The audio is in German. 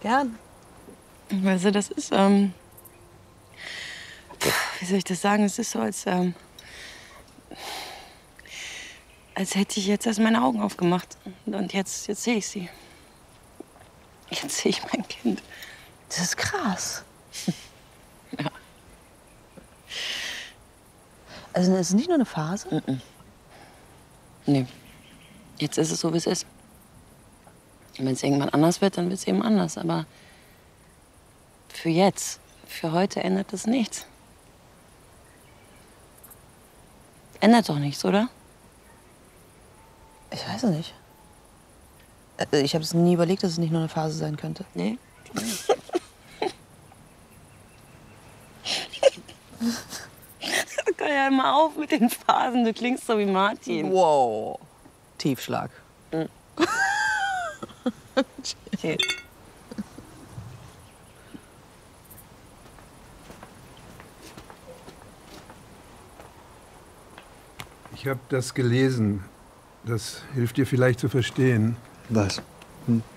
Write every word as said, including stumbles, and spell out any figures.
Gern. Weißt du, das ist, ähm, pff, wie soll ich das sagen? Es ist so, als, ähm, als hätte ich jetzt erst meine Augen aufgemacht. Und jetzt, jetzt sehe ich sie. Jetzt sehe ich mein Kind. Das ist krass. Ja. Also es ist nicht nur eine Phase? Mm-mm. Nee. Jetzt ist es so, wie es ist. Und wenn es irgendwann anders wird, dann wird es eben anders. Aber für jetzt, für heute ändert es nichts. Ändert doch nichts, oder? Ich weiß es nicht. Äh, Ich habe es nie überlegt, dass es nicht nur eine Phase sein könnte. Nee. Hör ja immer auf mit den Phasen, du klingst so wie Martin. Wow. Tiefschlag. Mhm. Okay. Ich habe das gelesen. Das hilft dir vielleicht zu verstehen. Was? Hm?